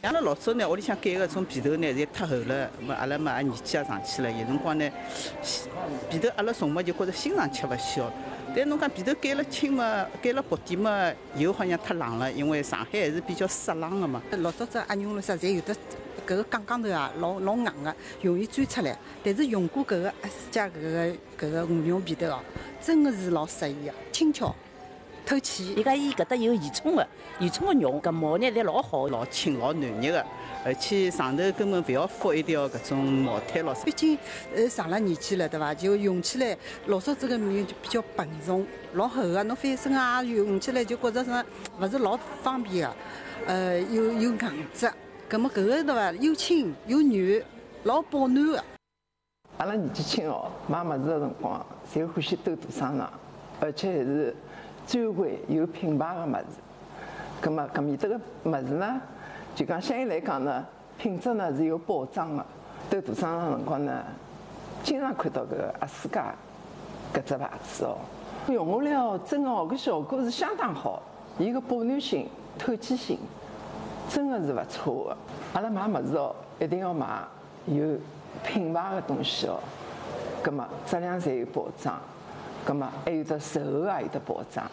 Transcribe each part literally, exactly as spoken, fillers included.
像拉老早呢，屋里向盖个种被头呢，侪太厚了，么阿拉嘛年纪也上去了，有辰光呢，被头阿拉从嘛就觉着新上吃勿消。但侬讲被头盖了轻嘛，盖了薄点嘛，又好像太冷了，因为上海还是比较湿冷个嘛。 老早子阿牛路啥侪有的。 搿个杠杠头啊，老老硬个，容易钻出来。但是用过搿个阿斯加搿个搿个鹅绒被头哦，真的是老适宜个，轻巧、透气。 伊讲伊搿搭有宜充个，宜充个绒，搿毛呢侪老好， 老轻老软热个，而且上头根本勿要覆一条搿种毛毯咯。 毕竟呃上了年纪了，对伐？就用起来老早子个棉就比较笨重，老厚个，侬翻身啊用起来就觉着啥勿是老方便个，呃，又又硬质。 咁么搿个对伐？又轻又软，老保暖个。 阿拉年纪轻哦，买物事个辰光，侪欢喜兜大商场，而且还是专柜有品牌个物事。咁么搿面搭个物事呢，就讲相对来讲呢，品质呢是有保障个。兜大商场辰光呢，经常看到搿个阿斯加搿只牌子哦，用下来哦，真个哦，搿效果是相当好，伊个保暖性、透气性。 真的是勿错的。阿拉买物事哦，一定要买有品牌的东西哦，葛么质量才有保障，葛么还有得售后也有得保障。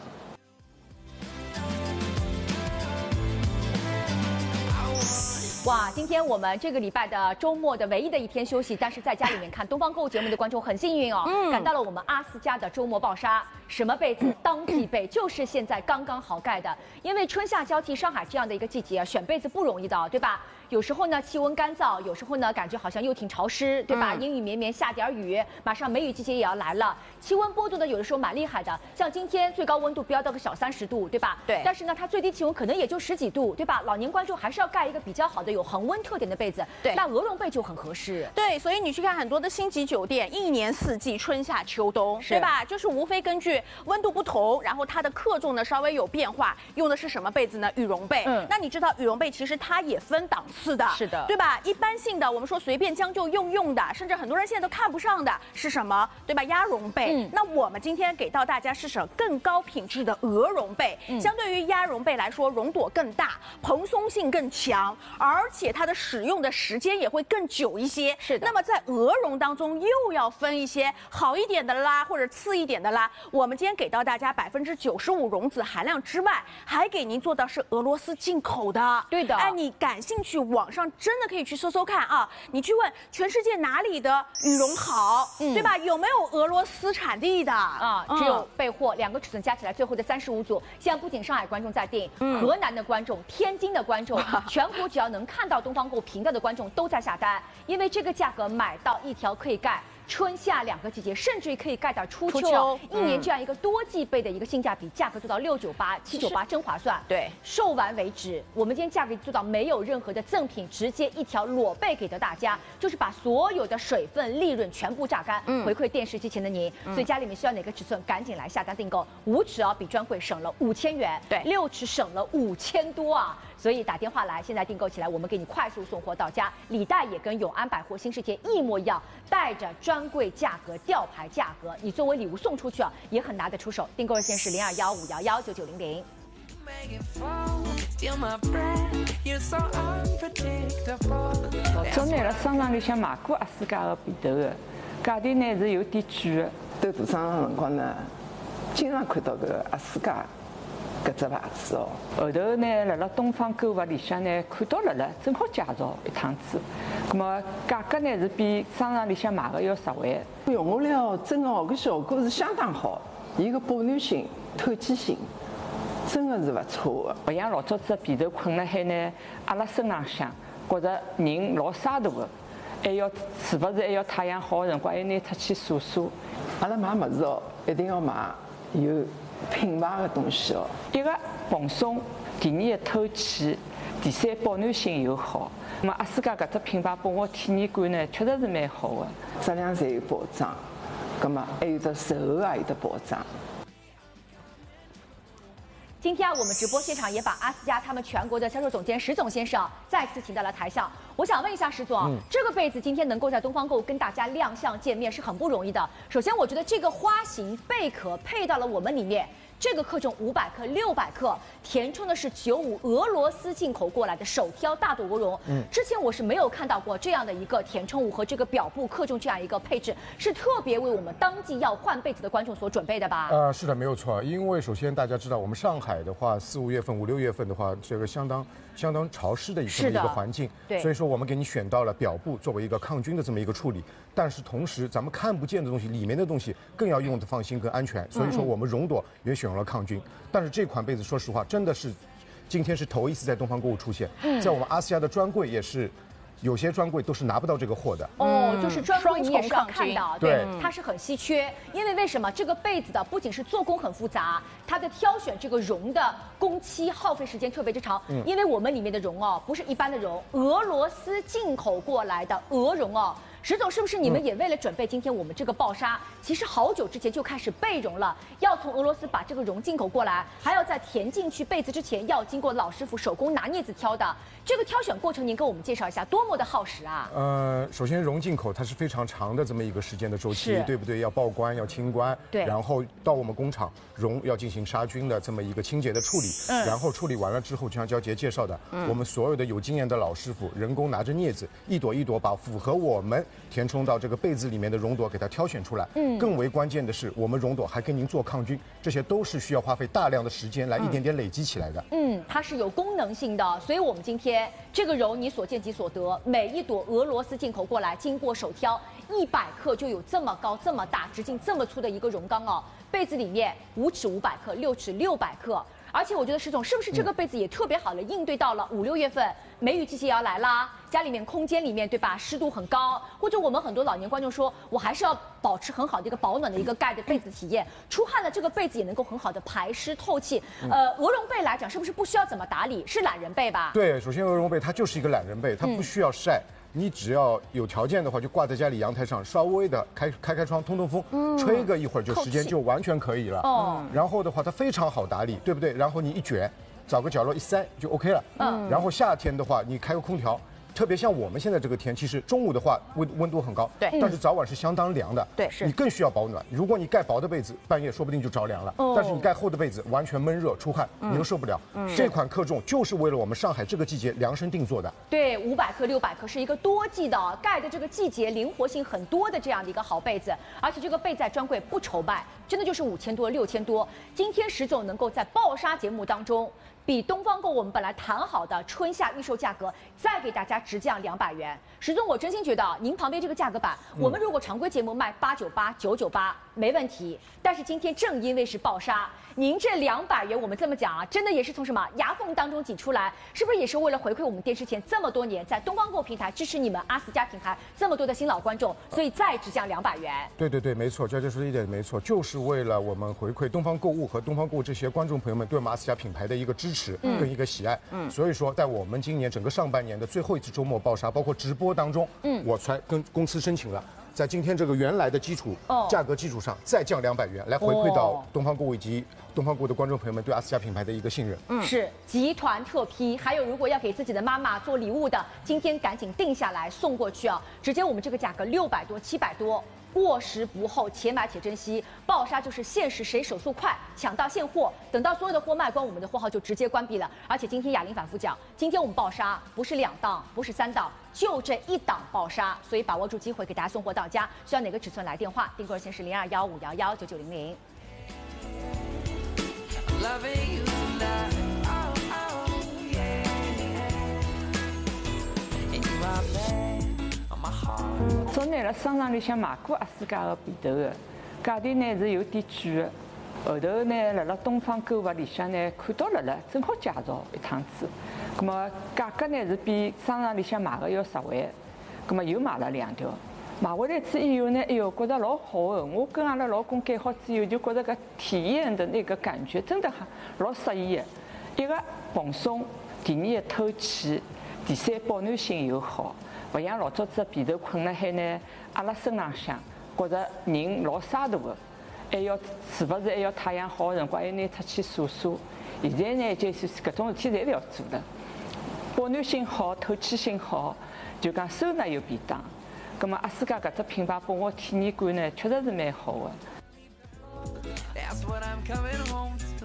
哇，今天我们这个礼拜的周末的唯一的一天休息，但是在家里面看东方购物节目的观众很幸运哦，嗯、赶到了我们阿斯加的周末暴杀。什么被子当季被，就是现在刚刚好盖的。因为春夏交替，上海这样的一个季节啊，选被子不容易的，对吧？有时候呢气温干燥，有时候呢感觉好像又挺潮湿，对吧？嗯、阴雨绵绵，下点雨，马上梅雨季节也要来了，气温波动的有的时候蛮厉害的。像今天最高温度飙到个小三十度，对吧？ 对。 但是呢，它最低气温可能也就十几度，对吧？老年观众还是要盖一个比较好的有恒温特点的被子。 对。 那鹅绒被就很合适。 对，所以你去看很多的星级酒店，一年四季，春夏秋冬，对吧？就是无非根据温度不同，然后它的克重呢稍微有变化，用的是什么被子呢？羽绒被。嗯。那你知道羽绒被其实它也分档次的。 是的。 对吧？一般性的，我们说随便将就用用的，甚至很多人现在都看不上的是什么？对吧？鸭绒被。嗯。那我们今天给到大家是什么更高品质的鹅绒被？嗯。相对于鸭绒被来说，绒朵更大，蓬松性更强，而且它的使用的时间也会更久一些。 是的。 那么在鹅绒当中又要分一些好一点的啦，或者次一点的啦。我们今天给到大家百分之九十五绒子含量之外，还给您做到是俄罗斯进口的。 对的。 哎，你感兴趣，网上真的可以去搜搜看啊！你去问全世界哪里的羽绒好，嗯、对吧？有没有俄罗斯产地的啊？只有备货，两个尺寸加起来最后的三十五组。现在不仅上海观众在订，嗯、河南的观众、天津的观众，全国只要能看到东方购频道的观众都在下单，因为这个价格买到一条可以盖春夏两个季节，甚至于可以盖到初秋，初秋一年这样一个多季被的一个性价比，价格做到六九八、七九八，真划算。 对， 售完为止。我们今天价格做到没有任何的赠品，直接一条裸被给到大家，就是把所有的水分、利润全部榨干，嗯、回馈电视机前的您。嗯、所以家里面需要哪个尺寸，赶紧来下单订购。五尺啊，比专柜省了五千元， 对， 六尺省了五千多啊。所以打电话来，现在订购起来，我们给你快速送货到家。礼袋也跟永安百货新世界一模一样，带着专柜价格、吊牌价格，你作为礼物送出去啊，也很拿得出手。订购热线是零二幺五幺幺九九零零。 老早呢，辣商场里向买过阿斯加个被头个，价钿呢是有点贵个。 兜大商场辰光呢，经常看到搿个阿斯加。搿只牌子哦， 后头呢，辣辣东方购物里向呢看到了了，正好介绍一趟子。那么价格呢是比商场里向买个要实惠。 用下来哦，真的哦，搿效果是相当好，伊个保暖性、透气性，真的是勿错的。 勿像老早子被头困辣海呢，阿拉身浪向觉着人老沙大个，还要是勿是还要太阳好的辰光，还要拿出去晒晒。 阿拉买物事哦，一定要买有品牌的东西哦， 一个蓬松，第二个透气，第三保暖性又好。那么阿斯加搿只品牌拨我体验感呢，确实是蛮好的， 质量侪有保障，葛么还有得售后也有得保障。 今天啊，我们直播现场也把阿斯加他们全国的销售总监石总先生再次请到了台上。我想问一下石总，嗯、这个被子今天能够在东方购跟大家亮相见面是很不容易的。首先，我觉得这个花型贝壳配到了我们里面， 这个克重五百克、六百克，填充的是九五俄罗斯进口过来的手挑大肚鹅绒。嗯，之前我是没有看到过这样的一个填充物和这个表布克重这样一个配置，是特别为我们当季要换被子的观众所准备的吧？ 呃，是的，没有错。因为首先大家知道，我们上海的话，四五月份、五六月份的话，这个相当相当潮湿的这么一个环境， 对， 所以说我们给你选到了表布作为一个抗菌的这么一个处理。但是同时，咱们看不见的东西，里面的东西更要用的放心跟安全，所以说我们绒朵也选用了抗菌。但是这款被子，说实话，真的是今天是头一次在东方购物出现，在我们阿斯亚的专柜也是。有些专柜都是拿不到这个货的哦，就是专柜你也是要看到， 对， 它是很稀缺。因为为什么这个被子的不仅是做工很复杂，它的挑选这个绒的工期耗费时间特别之长。嗯，因为我们里面的绒哦，不是一般的绒，俄罗斯进口过来的鹅绒哦。石总，是不是你们也为了准备今天我们这个爆纱，其实好久之前就开始备绒了？要从俄罗斯把这个绒进口过来，还要在填进去被子之前，要经过老师傅手工拿镊子挑的。这个挑选过程，您给我们介绍一下，多么的耗时啊！ 呃，首先绒进口它是非常长的这么一个时间的周期，对不对？要报关，要清关， 对， 然后到我们工厂，绒要进行杀菌的这么一个清洁的处理，嗯，然后处理完了之后，就像娇姐介绍的，嗯，我们所有的有经验的老师傅，人工拿着镊子，一朵一朵把符合我们填充到这个被子里面的绒朵给它挑选出来。嗯，更为关键的是，我们绒朵还跟您做抗菌，这些都是需要花费大量的时间来一点点累积起来的。 嗯，它是有功能性的，所以我们今天这个绒你所见即所得，每一朵俄罗斯进口过来，经过手挑，一百克就有这么高、这么大、直径这么粗的一个绒缸哦。被子里面五尺五百克，六尺六百克。而且我觉得石总是不是这个被子也特别好的应对到了五六月份梅雨季节要来啦，家里面空间里面对吧，湿度很高，或者我们很多老年观众说，我还是要保持很好的一个保暖的一个盖的被子体验，出汗的这个被子也能够很好的排湿透气。呃，鹅绒被来讲是不是不需要怎么打理，是懒人被吧？ 对，首先鹅绒被它就是一个懒人被，它不需要晒。嗯，你只要有条件的话，就挂在家里阳台上，稍微的开开开窗通通风，嗯，吹个一会儿就时间就完全可以了。哦，然后的话它非常好打理，对不对？然后你一卷，找个角落一塞就 OK 了。嗯，然后夏天的话，你开个空调。特别像我们现在这个天，其实中午的话温温度很高， 对， 但是早晚是相当凉的， 对，是你更需要保暖。如果你盖薄的被子，半夜说不定就着凉了，哦，但是你盖厚的被子，完全闷热出汗，嗯，你又受不了。嗯，这款克重就是为了我们上海这个季节量身定做的。 对，五百克、六百克是一个多季的，盖的这个季节灵活性很多的这样的一个好被子，而且这个被在专柜不愁卖，真的就是五千多、六千多。今天石总能够在爆纱节目当中，比东方购我们本来谈好的春夏预售价格再给大家直降两百元。石总，我真心觉得您旁边这个价格板，嗯，我们如果常规节目卖八九八、九九八没问题，但是今天正因为是爆纱，您这两百元，我们这么讲啊，真的也是从什么牙缝当中挤出来，是不是也是为了回馈我们电视前这么多年在东方购平台支持你们阿斯加品牌这么多的新老观众，所以再直降两百元？ 对对对，没错，娇娇说的一点没错，就是为了我们回馈东方购物和东方购物这些观众朋友们对我们阿斯加品牌的一个支持跟一个喜爱。嗯，所以说在我们今年整个上半年的最后一次周末爆纱，包括直播当中，嗯，我才跟公司申请了。在今天这个原来的基础价格基础上再降两百元，来回馈到东方购物以及东方购物的观众朋友们对阿斯加品牌的一个信任。 嗯，是集团特批，还有如果要给自己的妈妈做礼物的，今天赶紧定下来送过去啊！直接我们这个价格六百多、七百多。过时不候，且买且珍惜。爆纱就是限时，谁手速快，抢到现货。等到所有的货卖光，我们的货号就直接关闭了。而且今天雅玲反复讲，今天我们爆纱不是两档，不是三档，就这一档爆纱，所以把握住机会，给大家送货到家。需要哪个尺寸来电话？订购热线是零二幺五幺幺九九零零。 昨日辣商场里向买过阿斯加个被头个，价钿呢是有点贵个。后头呢，辣辣东方购物里向呢看到了了，正好介绍一趟子。葛么价格呢是比商场里向买个要实惠。葛么又买了两条，买回来之以后呢，哎哟，觉得老好个。我跟阿拉老公盖好之后，就觉得搿体验的那个感觉真的哈老适意个。一个蓬松，第二个透气，第三保暖性又好。勿像老早子被头困辣海呢，阿拉身浪向觉着人老沙大个，还要是勿是还要太阳好个辰光，还要拿出去晒晒。现在呢，就是搿种事体侪勿要做了，保暖性好，透气性好，就讲收纳又便当。葛末阿斯加搿只品牌拨我体验感呢，确实是蛮好个。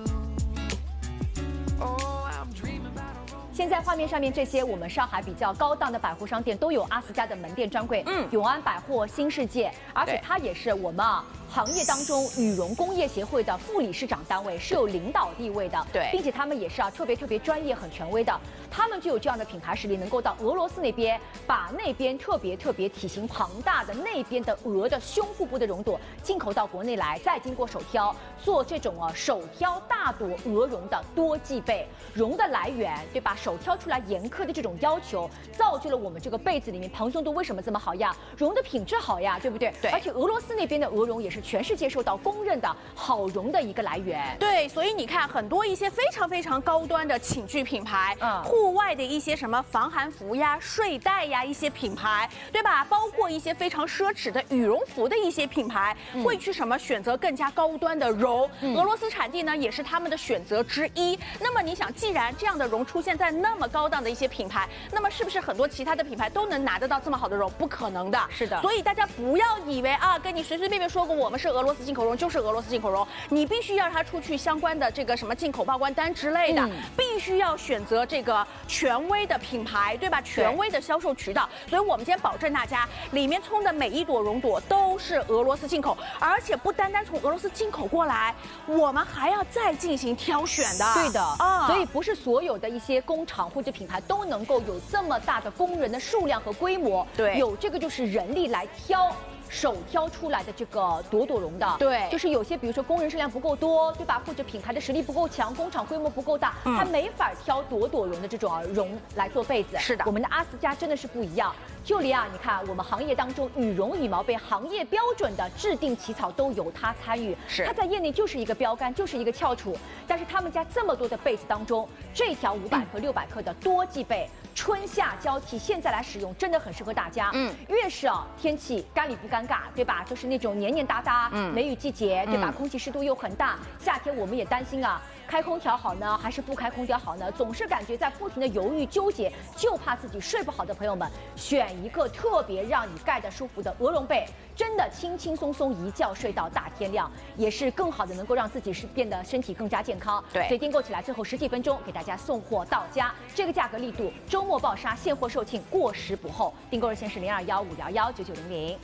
现在画面上面这些我们上海比较高档的百货商店都有阿斯加的门店专柜，嗯，永安百货、新世界，而且它也是我们啊行业当中羽绒工业协会的副理事长单位，是有领导地位的， 对， 并且他们也是啊特别特别专业、很权威的，他们就有这样的品牌实力，能够到俄罗斯那边把那边特别特别体型庞大的那边的鹅的胸腹部的绒朵进口到国内来，再经过手挑做这种啊手挑大朵鹅绒的多季被，绒的来源对吧？手挑出来严苛的这种要求，造就了我们这个被子里面蓬松度为什么这么好呀？绒的品质好呀，对不对？ 对， 而且俄罗斯那边的鹅绒也是全世界受到公认的好绒的一个来源。 对，所以你看很多一些非常非常高端的寝具品牌，嗯，户外的一些什么防寒服呀、睡袋呀一些品牌，对吧？包括一些非常奢侈的羽绒服的一些品牌，嗯、会去什么选择更加高端的绒。嗯、俄罗斯产地呢也是他们的选择之一。那么你想，既然这样的绒出现在那么高档的一些品牌，那么是不是很多其他的品牌都能拿得到这么好的绒？不可能的。 是的。 所以大家不要以为啊，跟你随随便便说过我们是俄罗斯进口绒就是俄罗斯进口绒，你必须要让它出去相关的这个什么进口报关单之类的，嗯、必须要选择这个权威的品牌，对吧？权威的销售渠道。所以我们今天保证大家，里面冲的每一朵绒朵都是俄罗斯进口，而且不单单从俄罗斯进口过来，我们还要再进行挑选的。 对的啊，所以不是所有的一些工厂或者品牌都能够有这么大的工人的数量和规模， 对， 有这个就是人力来挑。手挑出来的这个朵朵绒的， 对， 就是有些比如说工人数量不够多，对吧？或者品牌的实力不够强，工厂规模不够大，嗯、它没法挑朵朵绒的这种绒来做被子。 是的， 我们的阿斯加真的是不一样。就连啊，你看我们行业当中羽绒羽毛被行业标准的制定起草都由它参与， 是它在业内就是一个标杆，就是一个翘楚。但是他们家这么多的被子当中，这条五百克、六百克的多季被。春夏交替，现在来使用真的很适合大家。嗯，越是啊天气干里不尴尬，对吧？就是那种黏黏哒哒，嗯，梅雨季节，对吧？嗯、空气湿度又很大，夏天我们也担心啊，开空调好呢，还是不开空调好呢？总是感觉在不停的犹豫纠结，就怕自己睡不好的朋友们，选一个特别让你盖得舒服的鹅绒被，真的轻轻松松一觉睡到大天亮，也是更好的能够让自己是变得身体更加健康。 对， 所以订购起来最后十几分钟给大家送货到家，这个价格力度，周末爆杀，现货售罄，过时补后。订购热线是零二幺五幺幺九九零零。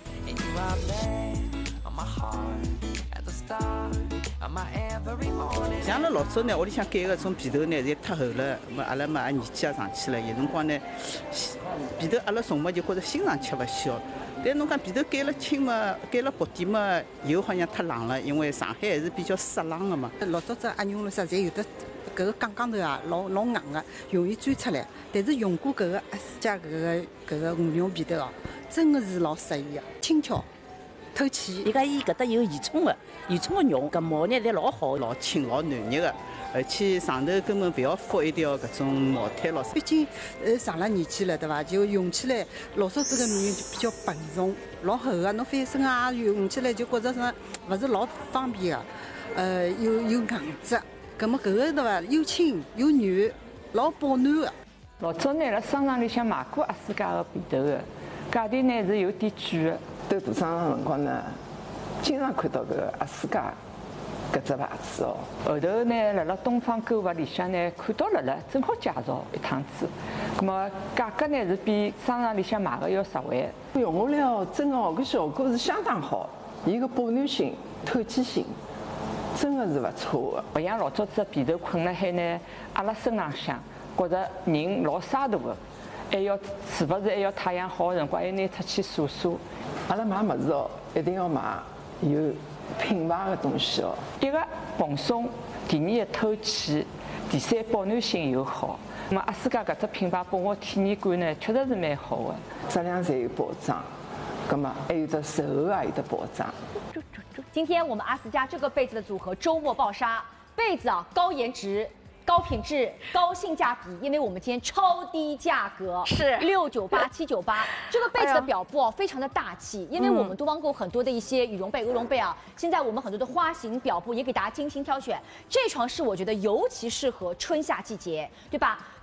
像阿拉老早呢，屋里向盖个种被头呢，侪太厚了，么阿拉嘛也年纪也上去了，有辰光呢，被头阿拉送嘛就觉着新上吃勿消。但侬讲被头盖了轻嘛，盖了薄点嘛，又好像太冷了，因为上海还是比较湿冷的嘛。 老早子阿娘屋里向侪有的搿个杠杠头啊，老老硬个，容易钻出来。但是用过搿个阿斯加搿个搿个羽绒被头哦，真的是老适宜个，轻巧。透气， 伊讲伊搿搭有宜充的，宜充的绒，搿毛呢侪老好， 老轻老暖热的，而且上头根本不要覆一条搿种毛毯咯。 毕竟呃上了年纪了，对伐？就用起来老早子个棉就比较笨重，老厚个，侬翻身啊用起来就觉着是勿是老方便个，呃又又硬质，葛末搿个对伐？又轻又软，老保暖个。 老早呢，辣商场里向买过阿斯加个被头个，价钿呢是有点贵个。 斗大商场辰光呢，经常看到搿个阿斯加搿只牌子哦。 后头呢，辣辣东方购物里向呢看到了了，正好介绍一趟子。葛末价格呢是比商场里向买个要实惠。 用下来哦，真的哦，搿效果是相当好，伊个保暖性、透气性真的是勿错的。 勿像老早子被头困辣海呢，阿拉身浪向觉着人老沙大个，还要是勿是还要太阳好个辰光，还要拿出去晒晒。 阿拉买物事哦，一定要买有品牌的东西哦。 一个蓬松，第二个透气，第三保暖性又好。那么阿斯加搿只品牌拨我体验感呢，确实是蛮好的， 质量侪有保障，葛么还有得售后也有得保障。 今天我们阿斯加这个被子的组合周末爆杀，被子啊高颜值。高品质、高性价比，因为我们今天超低价格是六九八、七九八。这个被子的表布哦，非常的大气，因为我们东方购很多的一些羽绒被、鹅绒被啊，现在我们很多的花型表布也给大家精心挑选。这床是我觉得尤其适合春夏季节，对吧？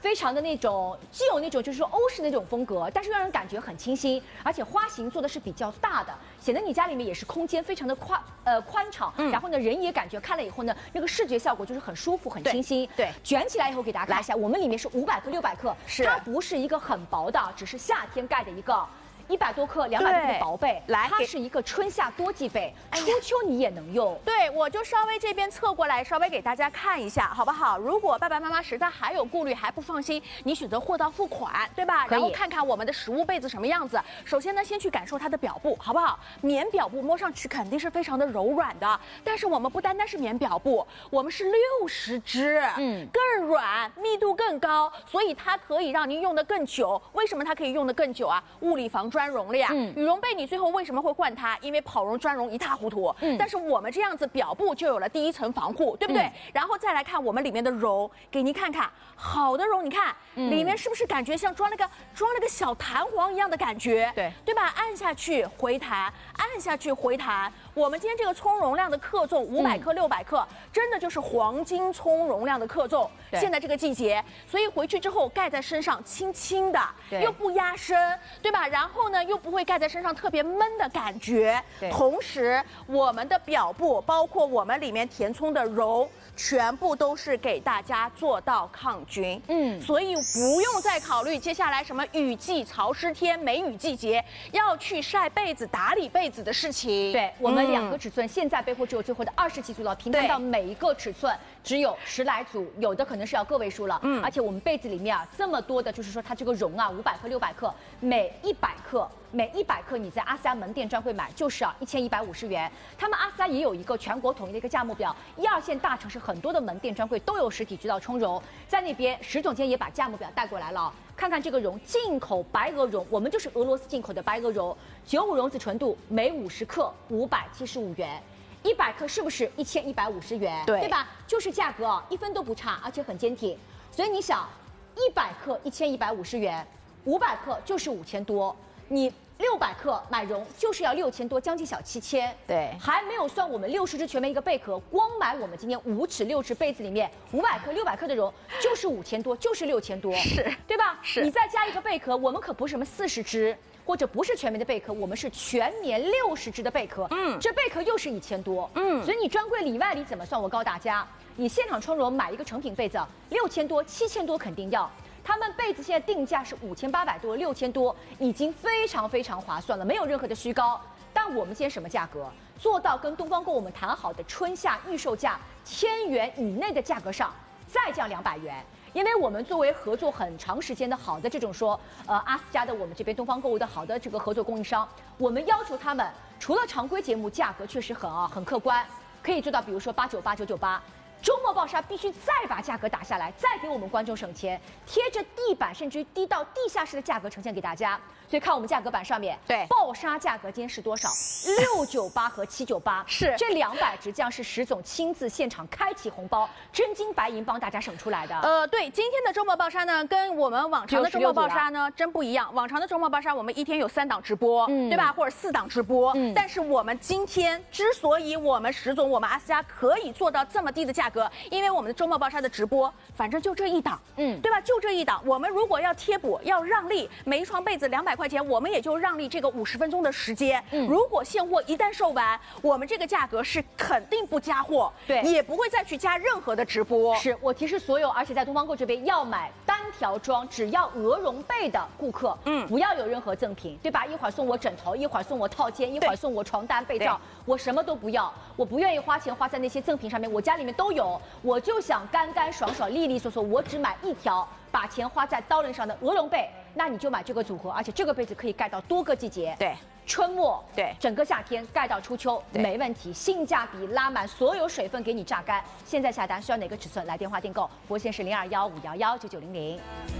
非常的那种，既有那种就是说欧式的那种风格，但是让人感觉很清新，而且花型做的是比较大的，显得你家里面也是空间非常的宽呃宽敞，嗯、然后呢人也感觉看了以后呢，那个视觉效果就是很舒服很清新。 对，对卷起来以后给大家看一下，我们里面是五百克六百克， 是它不是一个很薄的，只是夏天盖的一个。一百多克、两百多克的薄被， 来， 它是一个春夏多季被，初秋你也能用。 对，我就稍微这边侧过来，稍微给大家看一下，好不好？如果爸爸妈妈实在还有顾虑，还不放心，你选择货到付款，对吧？然后看看我们的实物被子什么样子。首先呢，先去感受它的表布，好不好？棉表布摸上去肯定是非常的柔软的，但是我们不单单是棉表布，我们是六十支，嗯，更软，密度更高，所以它可以让您用得更久。为什么它可以用得更久啊？物理防专绒了呀。嗯，羽绒被你最后为什么会换它？因为跑绒、专绒一塌糊涂。嗯，但是我们这样子表布就有了第一层防护，对不对？嗯、然后再来看我们里面的绒，给您看看，好的绒，你看、嗯、里面是不是感觉像装了个装了个小弹簧一样的感觉？对，对吧？按下去回弹，按下去回弹。我们今天这个葱容量的克重五百克、六百克，真的就是黄金葱容量的克重。现在这个季节，所以回去之后盖在身上轻轻的，又不压身，对吧？然后呢，又不会盖在身上特别闷的感觉。同时，我们的表布，包括我们里面填充的绒，全部都是给大家做到抗菌。嗯，所以不用再考虑接下来什么雨季、潮湿天、梅雨季节要去晒被子、打理被子的事情。 对我们。两个尺寸，现在备货只有最后的二十几组了，平摊到每一个尺寸只有十来组，有的可能是要个位数了。嗯，而且我们被子里面啊这么多的，就是说它这个绒啊，五百克、六百克，每一百克。每一百克你在阿斯加门店专柜买就是啊一千一百五十元。他们阿斯加也有一个全国统一的一个价目表，一二线大城市很多的门店专柜都有实体渠道充绒，在那边石总监也把价目表带过来了。看看这个绒，进口白鹅绒，我们就是俄罗斯进口的白鹅绒，九五绒子纯度，每五十克五百七十五元，一百克是不是一千一百五十元？对，对吧？就是价格啊，一分都不差，而且很坚挺。所以你想，一百克一千一百五十元，五百克就是五千多，你。六百克买绒就是要六千多，将近小七千。对，还没有算我们六十只全棉一个贝壳，光买我们今天五尺六尺被子里面五百克、六百克的绒就是五千多，就是六千多，是对吧？是。你再加一个贝壳，我们可不是什么四十只，或者不是全棉的贝壳，我们是全棉六十只的贝壳。嗯，这贝壳又是一千多。嗯，所以你专柜里外里怎么算？我告诉大家，你现场充绒买一个成品被子，六千多、七千多肯定要。他们被子现在定价是五千八百多、六千多，已经非常非常划算了，没有任何的虚高。但我们今天什么价格？做到跟东方购我们谈好的春夏预售价千元以内的价格上，再降两百元。因为我们作为合作很长时间的好的这种说，呃，阿斯加的我们这边东方购物的好的这个合作供应商，我们要求他们除了常规节目价格确实很啊很客观，可以做到比如说八九八九九八。周末爆杀必须再把价格打下来，再给我们观众省钱，贴着地板甚至于低到地下室的价格呈现给大家。所以看我们价格板上面，对，爆杀价格今天是多少？六九八和七九八，是这两百直降是石总亲自现场开启红包，真金白银帮大家省出来的。 呃，对，今天的周末爆杀呢，跟我们往常的周末爆杀呢真不一样。往常的周末爆杀，我们一天有三档直播，嗯、对吧？或者四档直播。嗯、但是我们今天之所以我们石总、我们阿斯加可以做到这么低的价格，因为我们的周末爆杀的直播，反正就这一档，嗯，对吧？就这一档。我们如果要贴补、要让利，每一床被子两百块钱，我们也就让利这个五十分钟的时间。嗯，如果现货一旦售完，我们这个价格是肯定不加货，对，也不会再去加任何的直播。 是我提示所有，而且在东方购这边要买单条装，只要鹅绒被的顾客，嗯，不要有任何赠品，对吧？一会儿送我枕头，一会儿送我套件，一会儿送我床单、被罩，我什么都不要，我不愿意花钱花在那些赠品上面，我家里面都有，我就想干干爽爽、利利索索，我只买一条。把钱花在刀刃上的鹅绒被，那你就买这个组合，而且这个被子可以盖到多个季节，对，春末，对，整个夏天盖到初秋没问题，性价比拉满，所有水分给你榨干。现在下单需要哪个尺寸？来电话订购，拨线是零二幺五幺幺九九零零。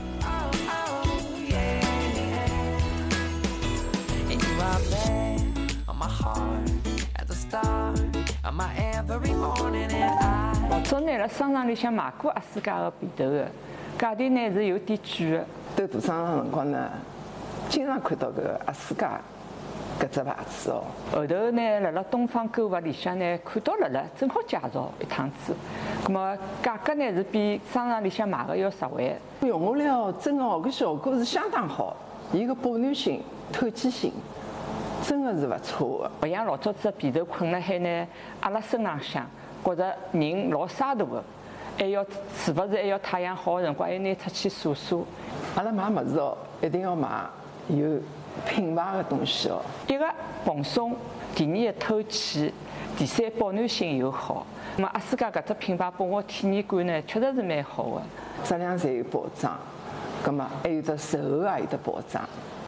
老早呢，辣商场里向买过阿斯加的被头的。价钿呢是有点贵的。 斗大商场辰光呢，经常看到搿个阿斯加搿搿只牌子哦。 后头呢，辣辣东方购物里向呢看到了了，正好介绍一趟子。咁么价格呢是比商场里向买的要实惠。 用下来哦，真的哦，搿效果是相当好，伊个保暖性、透气性。真的是不错的， 不像老早子被头困了海呢，阿拉身浪向觉着人老沙大的，还要是不是还要太阳好的辰光，还要拿出去晒晒。 阿拉买物事哦，一定要买有品牌的东西哦。 一个蓬松，第二个透气，第三保暖性又好。那么阿斯加搿只品牌拨我体验感呢，确实是蛮好的， 质量侪有保障，葛么还有得售后也有得保障。